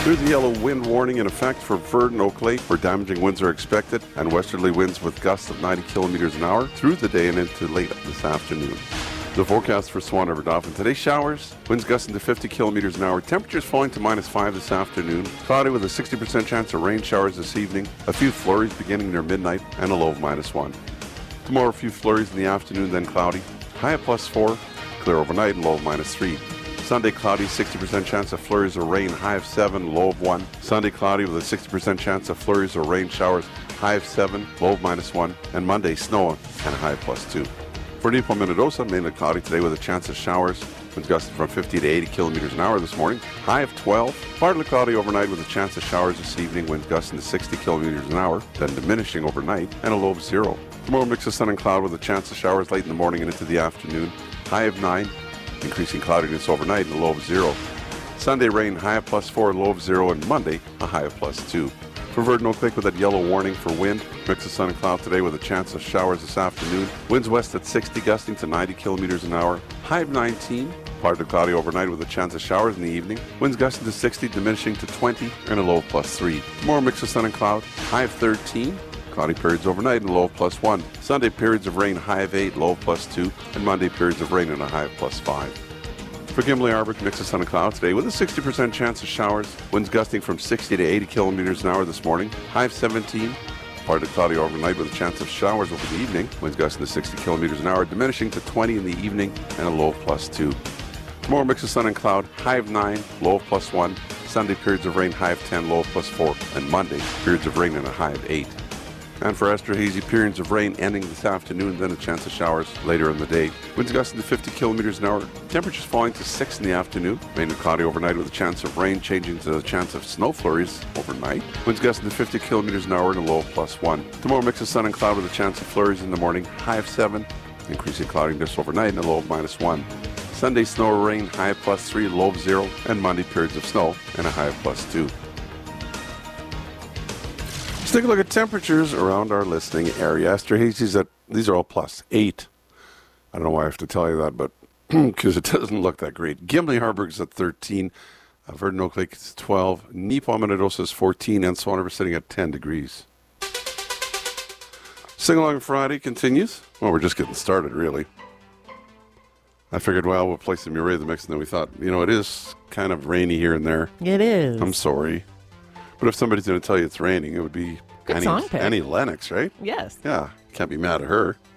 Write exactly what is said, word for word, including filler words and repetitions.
There's a yellow wind warning in effect for Verdon, Oak Lake, where damaging winds are expected, and westerly winds with gusts of ninety kilometers an hour through the day and into late this afternoon. The forecast for Swan River Dauphin. Today, showers, winds gusting to fifty kilometers an hour. Temperatures falling to minus five this afternoon. Cloudy with a sixty percent chance of rain showers this evening. A few flurries beginning near midnight and a low of minus one. Tomorrow, a few flurries in the afternoon, then cloudy. High of plus four, clear overnight and low of minus three. Sunday, cloudy, sixty percent chance of flurries or rain, high of seven, low of one. Sunday, cloudy with a sixty percent chance of flurries or rain showers, high of seven, low of minus one. And Monday, snow and a high of plus two. For Newport, Minnedosa, mainly cloudy today with a chance of showers. Winds gusting from fifty to eighty kilometers an hour this morning. High of twelve. Partly cloudy overnight with a chance of showers this evening. Winds gusting to sixty kilometers an hour, then diminishing overnight, and a low of zero. Tomorrow, mix of sun and cloud with a chance of showers late in the morning and into the afternoon. High of nine. Increasing cloudiness overnight and a low of zero. Sunday, rain, high of plus four, low of zero, and Monday, a high of plus two. For Verdon, Oak Lake with that yellow warning for wind. Mix of sun and cloud today with a chance of showers this afternoon. Winds west at sixty, gusting to ninety kilometers an hour. High of nineteen. Partly cloudy overnight with a chance of showers in the evening. Winds gusting to sixty, diminishing to twenty, and a low of plus three. Tomorrow, mix of sun and cloud. High of thirteen. Cloudy periods overnight and a low of plus one. Sunday, periods of rain, high of eight, low of plus two. And Monday, periods of rain and a high of plus five. For Gimli Arbor, mix of sun and cloud today with a sixty percent chance of showers. Winds gusting from sixty to eighty kilometers an hour this morning. High of seventeen. Partly cloudy overnight with a chance of showers over the evening. Winds gusting to sixty kilometers an hour, diminishing to twenty in the evening and a low of plus two. Tomorrow, mix of sun and cloud. High of nine, low of plus one. Sunday, periods of rain, high of ten, low of plus four. And Monday, periods of rain and a high of eight. And for Esterhazy, periods of rain ending this afternoon, then a chance of showers later in the day. Winds gusting to fifty kilometers an hour. Temperatures falling to six in the afternoon. Mainly cloudy overnight with a chance of rain, changing to a chance of snow flurries overnight. Winds gusting to fifty kilometers an hour and a low of plus one. Tomorrow, mix of sun and cloud with a chance of flurries in the morning. High of seven. Increasing cloudiness overnight and a low of minus one. Sunday, snow or rain, high of plus three, low of zero. And Monday, periods of snow and a high of plus two. Let's take a look at temperatures around our listening area. Esterhazy's at, these are all plus eight. I don't know why I have to tell you that, but because it doesn't look that great. Gimli Harburg's at thirteen. Uh, Verdon, Oak Lake is twelve. Nipawin, Minnedosa is fourteen. And Swan River sitting at ten degrees. Sing Along Friday continues. Well, we're just getting started, really. I figured, well, we'll play some Eurythmics, and then we thought, you know, it is kind of rainy here and there. It is. I'm sorry. But if somebody's going to tell you it's raining, it would be Good Annie, song pick. Annie Lennox, right? Yes. Yeah, can't be mad at her.